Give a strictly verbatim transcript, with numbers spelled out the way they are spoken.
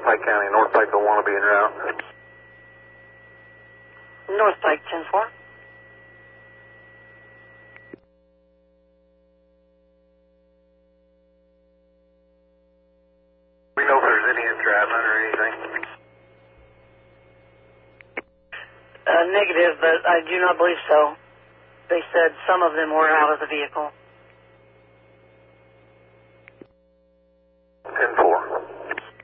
Pike County, North Pikeville wanna be en route. North Pike, ten four. We know if there's any entrapment or anything? Uh, negative, but I do not believe so. They said some of them were out of the vehicle. ten